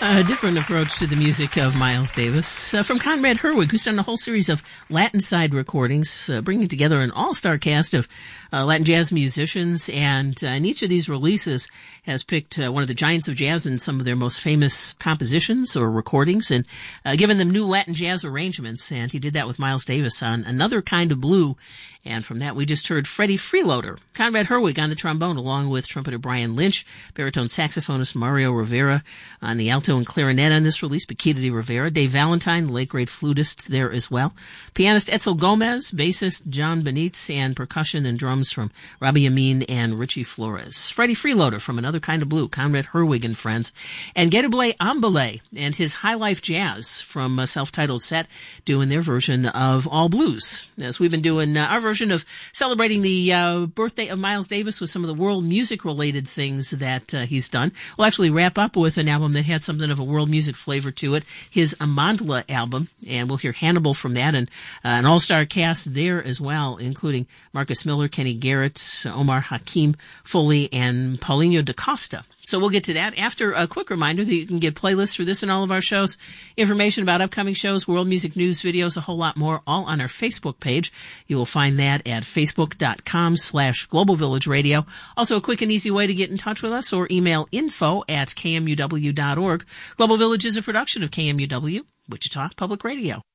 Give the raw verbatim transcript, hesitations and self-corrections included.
A different approach to the music of Miles Davis uh, from Conrad Herwig, who's done a whole series of Latin side recordings, uh, bringing together an all-star cast of uh, Latin jazz musicians. And uh, in each of these releases has picked uh, one of the giants of jazz in some of their most famous compositions or recordings and uh, given them new Latin jazz arrangements. And he did that with Miles Davis on Another Kind of Blue. And from that, we just heard Freddie Freeloader, Conrad Herwig on the trombone, along with trumpeter Brian Lynch, baritone saxophonist Mario Rivera on the alto and clarinet on this release, Paquita de Rivera, Dave Valentine, the late great flutist there as well, pianist Etzel Gomez, bassist John Benitez, and percussion and drums from Robbie Amin and Richie Flores. Freddie Freeloader from Another Kind of Blue, Conrad Herwig and friends, and Gedublet Ambele and his High Life Jazz from a self-titled set doing their version of All Blues. As we've been doing uh, our version of celebrating the uh, birthday of Miles Davis with some of the world music-related things that uh, he's done. We'll actually wrap up with an album that had something of a world music flavor to it, his Amandla album, and we'll hear Hannibal from that, and uh, an all-star cast there as well, including Marcus Miller, Kenny Garrett, Omar Hakim Foley, and Paulinho da Costa. So we'll get to that after a quick reminder that you can get playlists for this and all of our shows, information about upcoming shows, world music news, videos, a whole lot more, all on our Facebook page. You will find that at facebook.com slash Global Village Radio. Also, a quick and easy way to get in touch with us or email info at kmuw dot org. Global Village is a production of K M U W, Wichita Public Radio.